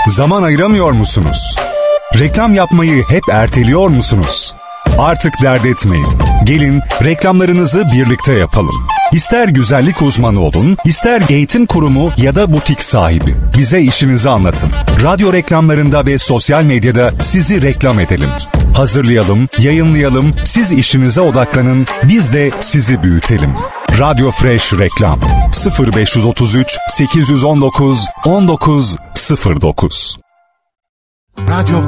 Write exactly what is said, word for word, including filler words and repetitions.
Zaman ayıramıyor musunuz? Reklam yapmayı hep erteliyor musunuz? Artık dert etmeyin. Gelin reklamlarınızı birlikte yapalım. İster güzellik uzmanı olun, ister eğitim kurumu ya da butik sahibi. Bize işinizi anlatın. Radyo reklamlarında ve sosyal medyada sizi reklam edelim. Hazırlayalım, yayınlayalım, siz işinize odaklanın, biz de sizi büyütelim. Radyo Fresh Reklam sıfır beş otuz üç sekiz on dokuz on dokuz sıfır dokuz. Radyo